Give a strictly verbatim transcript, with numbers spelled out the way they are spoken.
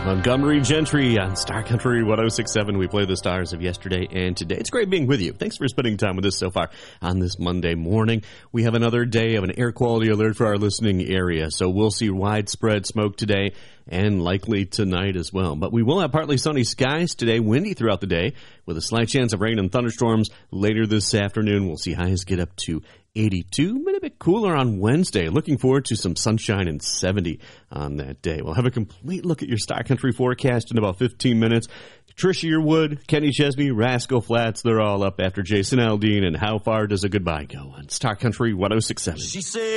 Montgomery Gentry on Star Country one oh six point seven. We play the stars of yesterday and today. It's great being with you. Thanks for spending time with us so far on this Monday morning. We have another day of an air quality alert for our listening area, so we'll see widespread smoke today and likely tonight as well. But we will have partly sunny skies today, windy throughout the day, with a slight chance of rain and thunderstorms later this afternoon. We'll see highs get up to eighty-two, but a bit cooler on Wednesday. Looking forward to some sunshine and seventy on that day. We'll have a complete look at your Star Country forecast in about fifteen minutes. Tricia Yearwood, Kenny Chesney, Rascal Flats, they're all up after Jason Aldean. And how far does a goodbye go on Star Country one oh six point seven? She said.